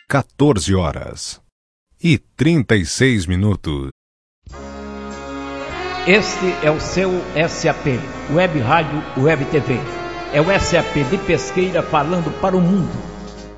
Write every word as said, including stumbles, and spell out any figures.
quatorze horas e trinta e seis minutos. Este é o seu S A P, Web Rádio Web T V. É o S A P de Pesqueira falando para o mundo.